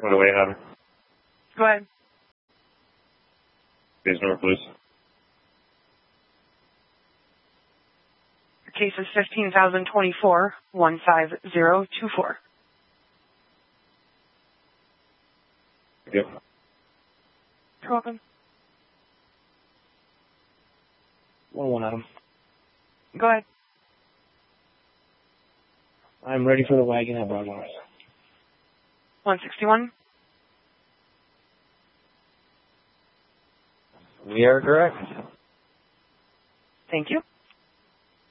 What do we have? Go ahead. Case number, please. Your case is 15,024, 15024. Yep. You're welcome. 1-1, Adam. Go ahead. I'm ready for the wagon at Broadmoor. 161. We are correct. Thank you.